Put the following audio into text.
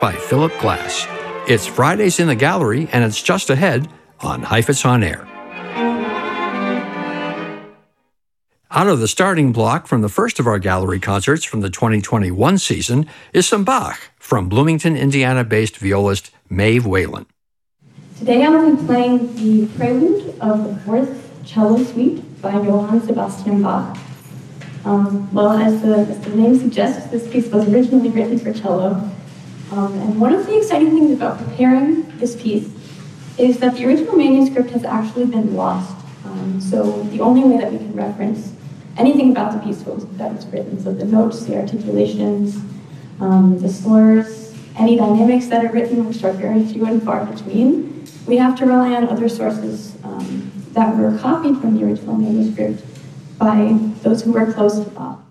by Philip Glass. It's Fridays in the Gallery, and it's just ahead on Heifetz on Air. Out of the starting block from the first of our gallery concerts from the 2021 season is some Bach from Bloomington, Indiana-based violist Maeve Whalen. Today I'm going to be playing the prelude of the fourth cello suite by Johann Sebastian Bach. As the name suggests, this piece was originally written for cello. And one of the exciting things about preparing this piece is that the original manuscript has actually been lost. So the only way that we can reference anything about the piece that was written, so the notes, the articulations, the slurs, any dynamics that are written, which are very few and far between, we have to rely on other sources that were copied from the original manuscript by those who were close to Bach.